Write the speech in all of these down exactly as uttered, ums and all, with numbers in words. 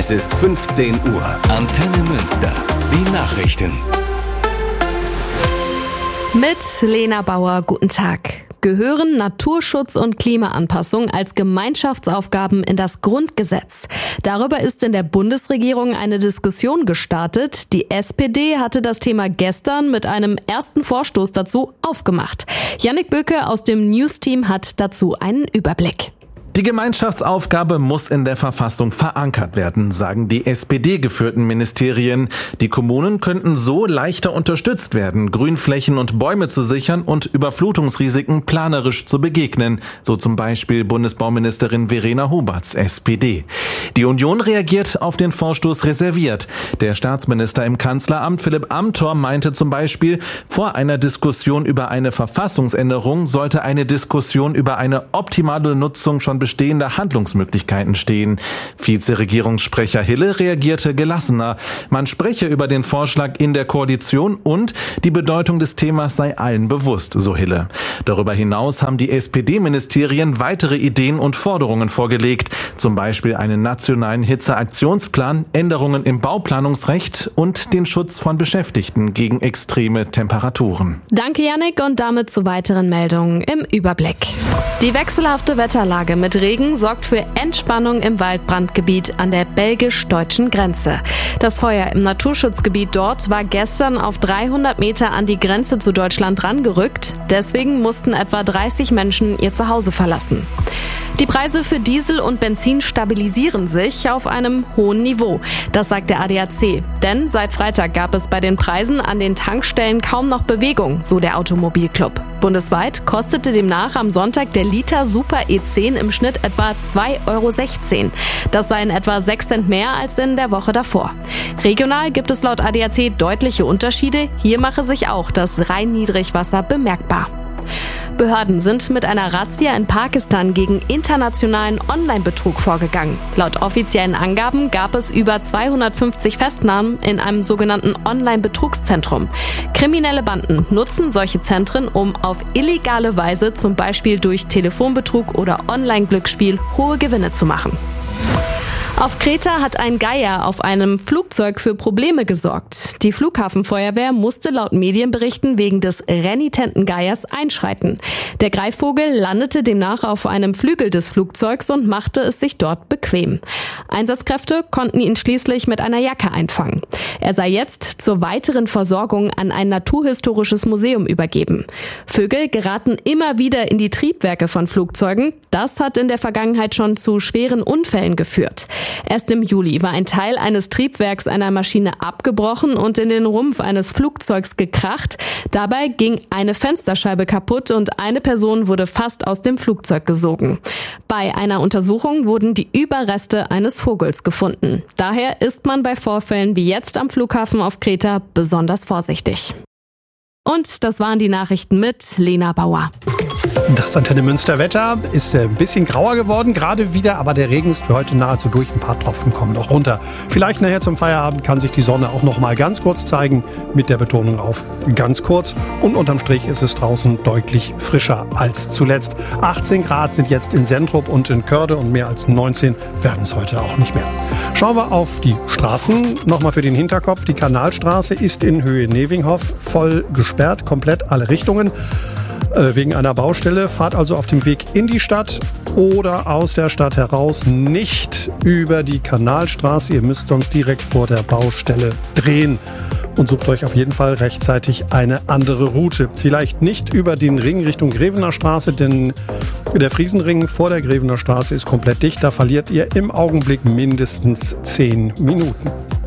Es ist fünfzehn Uhr. Antenne Münster. Die Nachrichten. Mit Lena Bauer, guten Tag. Gehören Naturschutz und Klimaanpassung als Gemeinschaftsaufgaben in das Grundgesetz? Darüber ist in der Bundesregierung eine Diskussion gestartet. Die S P D hatte das Thema gestern mit einem ersten Vorstoß dazu aufgemacht. Jannik Böke aus dem News-Team hat dazu einen Überblick. Die Gemeinschaftsaufgabe muss in der Verfassung verankert werden, sagen die S P D-geführten Ministerien. Die Kommunen könnten so leichter unterstützt werden, Grünflächen und Bäume zu sichern und Überflutungsrisiken planerisch zu begegnen, so zum Beispiel Bundesbauministerin Verena Huberts, S P D. Die Union reagiert auf den Vorstoß reserviert. Der Staatsminister im Kanzleramt Philipp Amthor meinte zum Beispiel, vor einer Diskussion über eine Verfassungsänderung sollte eine Diskussion über eine optimale Nutzung schon bestehender Handlungsmöglichkeiten stehen. Vizeregierungssprecher Hille reagierte gelassener. Man spreche über den Vorschlag in der Koalition und die Bedeutung des Themas sei allen bewusst, so Hille. Darüber hinaus haben die S P D-Ministerien weitere Ideen und Forderungen vorgelegt, zum Beispiel einen nationalen Hitzeaktionsplan, Änderungen im Bauplanungsrecht und den Schutz von Beschäftigten gegen extreme Temperaturen. Danke, Jannik, und damit zu weiteren Meldungen im Überblick. Die wechselhafte Wetterlage mit Regen sorgt für Entspannung im Waldbrandgebiet an der belgisch-deutschen Grenze. Das Feuer im Naturschutzgebiet dort war gestern auf dreihundert Meter an die Grenze zu Deutschland rangerückt. Deswegen mussten etwa dreißig Menschen ihr Zuhause verlassen. Die Preise für Diesel und Benzin stabilisieren sich auf einem hohen Niveau. Das sagt der A D A C. Denn seit Freitag gab es bei den Preisen an den Tankstellen kaum noch Bewegung, so der Automobilclub. Bundesweit kostete demnach am Sonntag der Liter Super E zehn im Schnitt etwa zwei Euro sechzehn. Das seien etwa sechs Cent mehr als in der Woche davor. Regional gibt es laut A D A C deutliche Unterschiede. Hier mache sich auch das Rhein-Niedrigwasser bemerkbar. Behörden sind mit einer Razzia in Pakistan gegen internationalen Online-Betrug vorgegangen. Laut offiziellen Angaben gab es über zweihundertfünfzig Festnahmen in einem sogenannten Online-Betrugszentrum. Kriminelle Banden nutzen solche Zentren, um auf illegale Weise, zum Beispiel durch Telefonbetrug oder Online-Glücksspiel, hohe Gewinne zu machen. Auf Kreta hat ein Geier auf einem Flugzeug für Probleme gesorgt. Die Flughafenfeuerwehr musste laut Medienberichten wegen des renitenten Geiers einschreiten. Der Greifvogel landete demnach auf einem Flügel des Flugzeugs und machte es sich dort bequem. Einsatzkräfte konnten ihn schließlich mit einer Jacke einfangen. Er sei jetzt zur weiteren Versorgung an ein naturhistorisches Museum übergeben. Vögel geraten immer wieder in die Triebwerke von Flugzeugen. Das hat in der Vergangenheit schon zu schweren Unfällen geführt. Erst im Juli war ein Teil eines Triebwerks einer Maschine abgebrochen und in den Rumpf eines Flugzeugs gekracht. Dabei ging eine Fensterscheibe kaputt und eine Person wurde fast aus dem Flugzeug gesogen. Bei einer Untersuchung wurden die Überreste eines Vogels gefunden. Daher ist man bei Vorfällen wie jetzt am Flughafen auf Kreta besonders vorsichtig. Und das waren die Nachrichten mit Lena Bauer. Das Antenne Münster Wetter ist ein bisschen grauer geworden, gerade wieder, aber der Regen ist für heute nahezu durch. Ein paar Tropfen kommen noch runter. Vielleicht nachher zum Feierabend kann sich die Sonne auch noch mal ganz kurz zeigen, mit der Betonung auf ganz kurz. Und unterm Strich ist es draußen deutlich frischer als zuletzt. achtzehn Grad sind jetzt in Sendrup und in Körde und mehr als neunzehn werden es heute auch nicht mehr. Schauen wir auf die Straßen. Nochmal für den Hinterkopf. Die Kanalstraße ist in Höhe Nevinghoff voll gesperrt, komplett alle Richtungen. Wegen einer Baustelle. Fahrt also auf dem Weg in die Stadt oder aus der Stadt heraus nicht über die Kanalstraße. Ihr müsst sonst direkt vor der Baustelle drehen und sucht euch auf jeden Fall rechtzeitig eine andere Route. Vielleicht nicht über den Ring Richtung Grevener Straße, denn der Friesenring vor der Grevener Straße ist komplett dicht. Da verliert ihr im Augenblick mindestens zehn Minuten.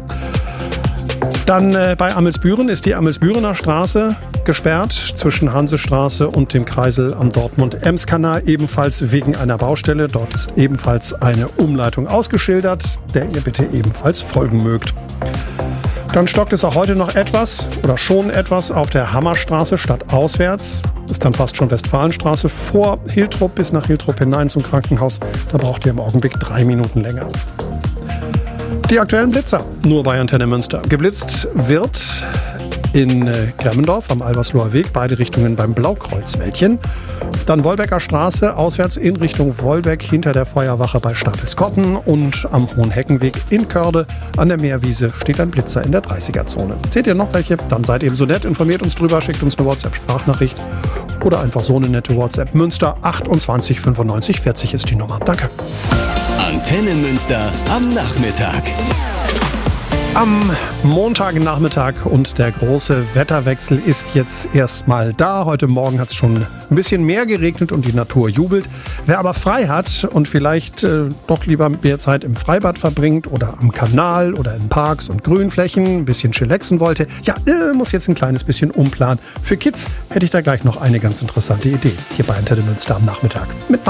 Dann äh, bei Amelsbüren ist die Amelsbürener Straße gesperrt zwischen Hansestraße und dem Kreisel am Dortmund-Ems-Kanal, ebenfalls wegen einer Baustelle. Dort ist ebenfalls eine Umleitung ausgeschildert, der ihr bitte ebenfalls folgen mögt. Dann stockt es auch heute noch etwas oder schon etwas auf der Hammerstraße stadtauswärts. Das ist dann fast schon Westfalenstraße vor Hiltrup bis nach Hiltrup hinein zum Krankenhaus. Da braucht ihr im Augenblick drei Minuten länger. Die aktuellen Blitzer, nur bei Antenne Münster. Geblitzt wird in Gremmendorf am Albersloher Weg, beide Richtungen beim Blaukreuzwäldchen. Dann Wolbecker Straße, auswärts in Richtung Wolbeck, hinter der Feuerwache bei Stapelskotten und am Hohenheckenweg in Körde an der Meerwiese steht ein Blitzer in der dreißiger-Zone. Seht ihr noch welche? Dann seid eben so nett, informiert uns drüber, schickt uns eine WhatsApp-Sprachnachricht oder einfach so eine nette WhatsApp. Münster achtundzwanzig fünfundneunzig vierzig ist die Nummer. Danke. Antenne Münster am Nachmittag. Am Montagnachmittag und der große Wetterwechsel ist jetzt erstmal da. Heute Morgen hat es schon ein bisschen mehr geregnet und die Natur jubelt. Wer aber frei hat und vielleicht äh, doch lieber mehr Zeit im Freibad verbringt oder am Kanal oder in Parks und Grünflächen ein bisschen chillaxen wollte, ja, äh, muss jetzt ein kleines bisschen umplanen. Für Kids hätte ich da gleich noch eine ganz interessante Idee hier bei Antenne Münster am Nachmittag. Mit